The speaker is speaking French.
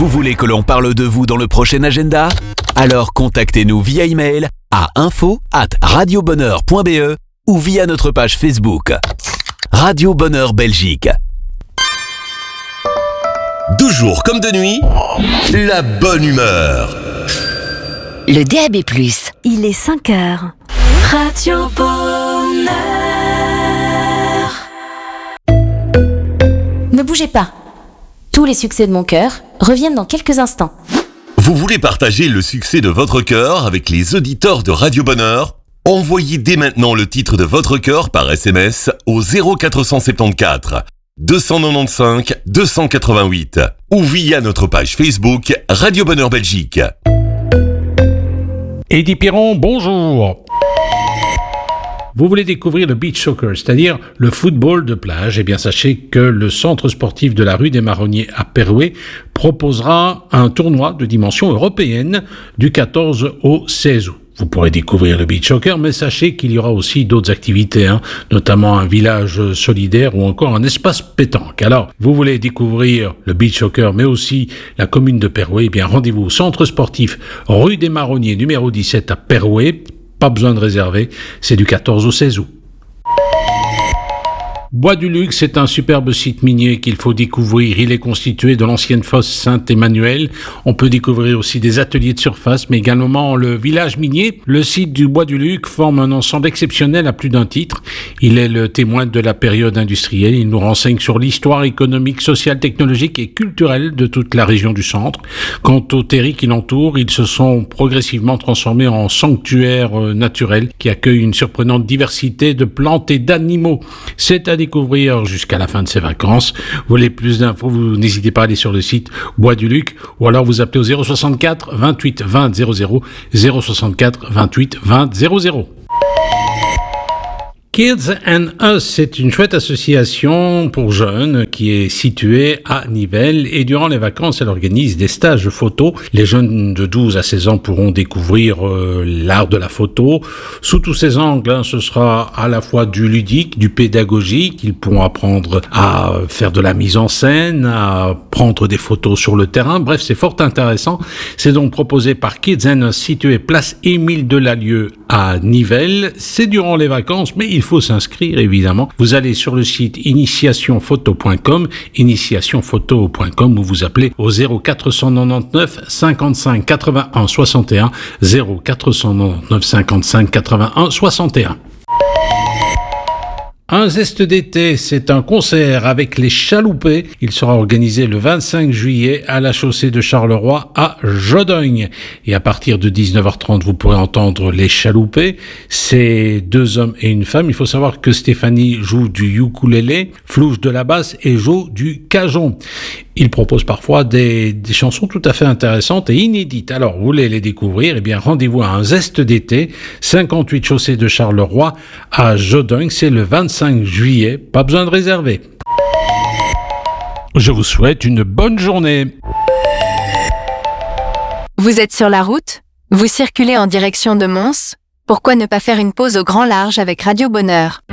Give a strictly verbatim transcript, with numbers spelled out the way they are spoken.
Vous voulez que l'on parle de vous dans le prochain agenda ? Alors contactez-nous via email à info arobase radiobonheur point b e ou via notre page Facebook. Radio Bonheur Belgique. De jour comme de nuit, la bonne humeur. Le D A B plus. Il est cinq heures. Radio Bonheur. Ne bougez pas. Tous les succès de mon cœur reviennent dans quelques instants. Vous voulez partager le succès de votre cœur avec les auditeurs de Radio Bonheur ? Envoyez dès maintenant le titre de votre cœur par S M S au zéro quatre cent soixante-quatorze deux cent quatre-vingt-quinze deux cent quatre-vingt-huit ou via notre page Facebook Radio Bonheur Belgique. Eddy Piron, bonjour. Vous voulez découvrir le beach soccer, c'est-à-dire le football de plage ? Eh bien, sachez que le centre sportif de la rue des Marronniers à Perouet proposera un tournoi de dimension européenne du quatorze au seize août. Vous pourrez découvrir le beach soccer, mais sachez qu'il y aura aussi d'autres activités, hein, notamment un village solidaire ou encore un espace pétanque. Alors, vous voulez découvrir le beach soccer, mais aussi la commune de Perouet ? Eh bien, rendez-vous au centre sportif rue des Marronniers, numéro dix-sept à Perouet. Pas besoin de réserver, c'est du quatorze au seize août. Bois du Luc, c'est un superbe site minier qu'il faut découvrir. Il est constitué de l'ancienne fosse Saint-Emmanuel. On peut découvrir aussi des ateliers de surface, mais également le village minier. Le site du Bois du Luc forme un ensemble exceptionnel à plus d'un titre. Il est le témoin de la période industrielle. Il nous renseigne sur l'histoire économique, sociale, technologique et culturelle de toute la région du centre. Quant aux terris qui l'entourent, ils se sont progressivement transformés en sanctuaires naturels qui accueillent une surprenante diversité de plantes et d'animaux. C'est à découvrir jusqu'à la fin de ses vacances. Vous voulez plus d'infos, vous n'hésitez pas à aller sur le site Bois du Luc ou alors vous appelez au zéro soixante-quatre vingt-huit vingt zéro zéro, zéro soixante-quatre vingt-huit vingt zéro zéro. Kids and Us, c'est une chouette association pour jeunes qui est située à Nivelles et durant les vacances, elle organise des stages photo. Les jeunes de douze à seize ans pourront découvrir euh, l'art de la photo. Sous tous ces angles, hein, ce sera à la fois du ludique, du pédagogique. Ils pourront apprendre à faire de la mise en scène, à prendre des photos sur le terrain. Bref, c'est fort intéressant. C'est donc proposé par Kids and Us, situé place Émile Delalieu à Nivelles. C'est durant les vacances, mais il Il faut s'inscrire évidemment. Vous allez sur le site initiation photo point com, initiation photo point com ou vous appelez au zéro quatre cent quatre-vingt-dix-neuf cinquante-cinq quatre-vingt-un soixante et un, zéro quatre cent quatre-vingt-dix-neuf cinquante-cinq quatre-vingt-un soixante et un. Un zeste d'été, c'est un concert avec les Chaloupés. Il sera organisé le vingt-cinq juillet à la chaussée de Charleroi à Jodogne. Et à partir de dix-neuf heures trente, vous pourrez entendre les Chaloupés. C'est deux hommes et une femme. Il faut savoir que Stéphanie joue du ukulélé, Flouche de la basse et Jo du cajon. Il propose parfois des, des chansons tout à fait intéressantes et inédites. Alors, vous voulez les découvrir ? Eh bien, rendez-vous à un zeste d'été, cinquante-huit chaussée de Charleroi à Jodogne. C'est le vingt-cinq juillet. Pas besoin de réserver. Je vous souhaite une bonne journée. Vous êtes sur la route ? Vous circulez en direction de Mons ? Pourquoi ne pas faire une pause au grand large avec Radio Bonheur ?